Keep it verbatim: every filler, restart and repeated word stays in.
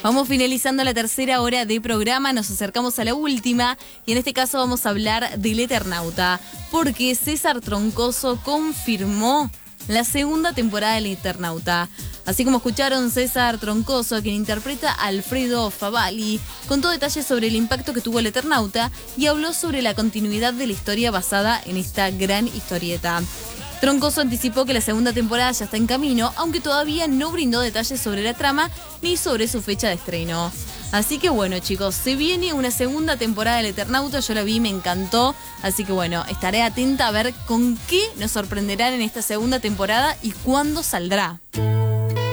Vamos finalizando la tercera hora de programa, nos acercamos a la última y en este caso vamos a hablar del Eternauta, porque César Troncoso confirmó la segunda temporada del Eternauta. Así como escucharon, César Troncoso, quien interpreta a Alfredo Favalli, contó detalles sobre el impacto que tuvo el Eternauta y habló sobre la continuidad de la historia basada en esta gran historieta. Troncoso anticipó que la segunda temporada ya está en camino, aunque todavía no brindó detalles sobre la trama ni sobre su fecha de estreno. Así que bueno, chicos, se viene una segunda temporada del Eternauta, yo la vi, me encantó, así que bueno, estaré atenta a ver con qué nos sorprenderán en esta segunda temporada y cuándo saldrá.